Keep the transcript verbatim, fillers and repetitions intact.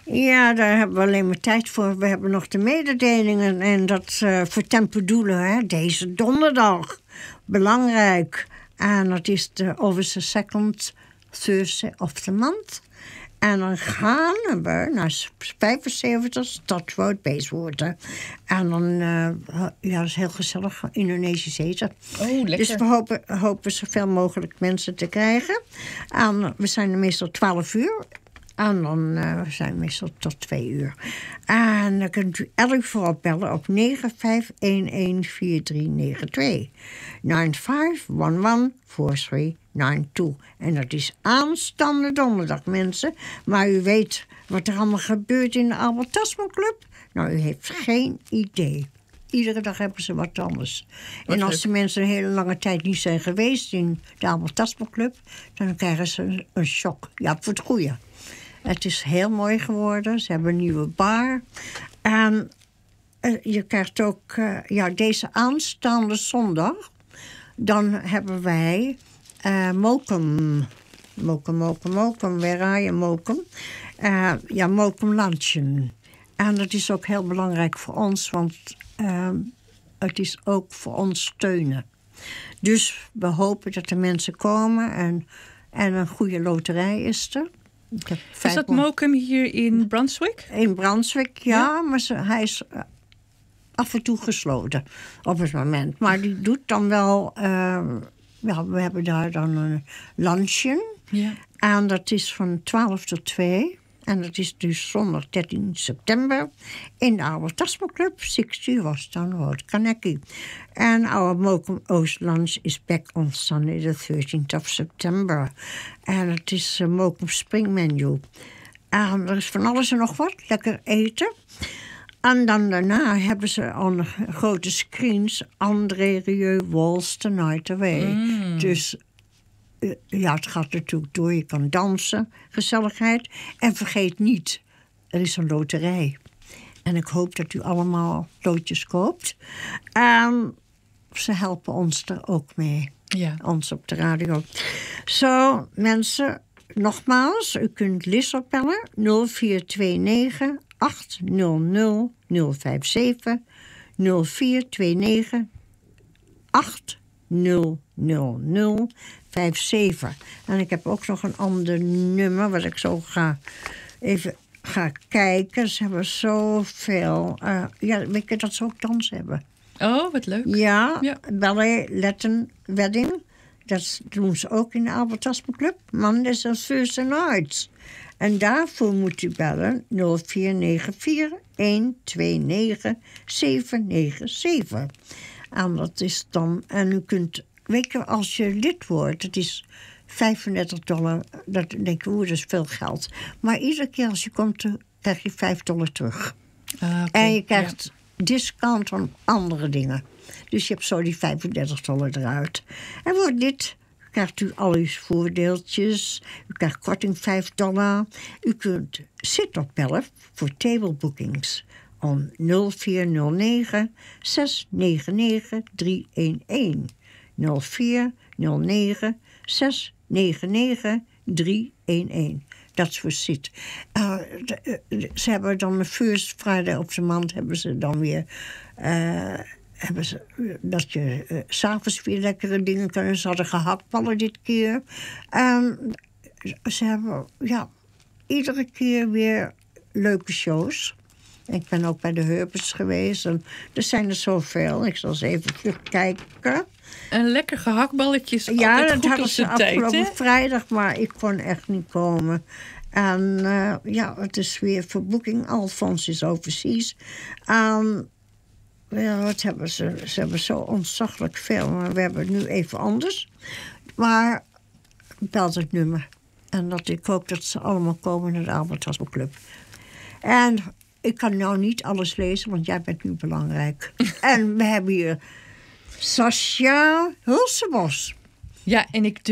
Ja, daar hebben we alleen maar tijd voor. We hebben nog de mededelingen. En dat uh, voor Tempedoelen, hè, deze donderdag. Belangrijk. En dat is de always the second Thursday of the month. En dan gaan we naar vijfenzeventig Stadswoud Beeswoorden. En dan, uh, ja, dat is heel gezellig, Indonesisch eten. Oh, lekker. Dus we hopen, hopen zoveel mogelijk mensen te krijgen. En we zijn er meestal twaalf uur. En dan uh, zijn we meestal tot twee uur. En dan kunt u elk voorop bellen op negen vijf een een vier drie negen twee. nine vijf one one four three nine two. En dat is aanstaande donderdag, mensen. Maar u weet wat er allemaal gebeurt in de Albert Tasman Club? Nou, u heeft geen idee. Iedere dag hebben ze wat anders. Wat en als leuk. De mensen een hele lange tijd niet zijn geweest in de Albert Tasman Club, dan krijgen ze een, een shock. Ja, voor het goede. Het is heel mooi geworden. Ze hebben een nieuwe bar. En uh, je krijgt ook, uh, ja, deze aanstaande zondag, dan hebben wij uh, Mokum. Mokum, Mokum, Mokum. Waar ga je, Mokum? Uh, ja, Mokum Luncheon. En dat is ook heel belangrijk voor ons, want uh, het is ook voor ons steunen. Dus we hopen dat de mensen komen en, en een goede loterij is er. Is dat Mokum hier in Brunswick? In Brunswick, ja, ja. Maar ze, hij is uh, af en toe gesloten op het moment. Maar die doet dan wel, uh, ja, we hebben daar dan een luncheon. Ja. En dat is van twaalf tot twee. En dat is dus zondag dertien september in de Albert Tasman Club, zestig Washington Road, Carnegie. En our Mokum Oost Lunch is back on Sunday the thirteenth of September. En het is een Mokum Spring Menu. En er is van alles en nog wat, lekker eten. En dan daarna hebben ze aan grote screens André Rieu Waltz the Night Away. Mm. Dus ja, het gaat natuurlijk door. Je kan dansen, gezelligheid. En vergeet niet, er is een loterij. En ik hoop dat u allemaal loodjes koopt. En ze helpen ons er ook mee. Ja. Ons op de radio. Zo, mensen, nogmaals, u kunt Liz opbellen. nul vier twee negen acht nul nul nul vijf zeven. nul vier twee negen acht nul nul nul vijf zeven. En ik heb ook nog een ander nummer, wat ik zo ga even ga kijken. Ze hebben zoveel. Uh, ja, weet je dat ze ook dans hebben? Oh, wat leuk. Ja, ja. Ballet, Latin, Wedding. Dat doen ze ook in de Albert Tasman Club. Mondays and Thursday nights. En daarvoor moet u bellen nul vier negen vier een twee negen zeven negen zeven. En dat is dan, en u kunt, weet je, als je lid wordt, het is vijfendertig dollar, dat denk je, oeh, dat is veel geld. Maar iedere keer als je komt, krijg je vijf dollar terug. Uh, okay. En je krijgt ja. discount van andere dingen. Dus je hebt zo die vijfendertig dollar eruit. En voor dit krijgt u al uw voordeeltjes. U krijgt korting vijf dollar. U kunt zit opbellen voor table bookings. Om nul vier nul negen zes negen negen drie een een. nul vier nul negen zes negen negen drie een een. Dat is voor zit. Uh, de, de, ze hebben dan de First Friday op de maand hebben ze dan weer. Uh, hebben ze, dat je uh, 's avonds weer lekkere dingen kunnen. Ze hadden gehaktballen dit keer. Um, ze hebben ja, iedere keer weer leuke shows. Ik ben ook bij de Herbers geweest. En er zijn er zoveel. Ik zal eens even terugkijken. Een lekker gehaktballetjes. Ja, dat hadden ze afgelopen vrijdag. Maar ik kon echt niet komen. En uh, ja, het is weer voor Booking. Alphonse is overseas. En ja, wat hebben ze? Ze hebben zo ontzaglijk veel. Maar we hebben het nu even anders. Maar belt het nummer. En dat, ik hoop dat ze allemaal komen naar de Albert Tasman Club. En ik kan nou niet alles lezen, want jij bent nu belangrijk. En we hebben hier Sascha Hulsebos. Ja, en ik